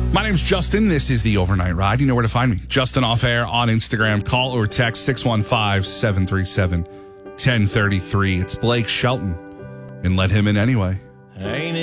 My name's Justin. This is the Overnight Ride. You know where to find me. Justin Off Air on Instagram. Call or text 615-737-1033. It's Blake Shelton. And let him in anyway.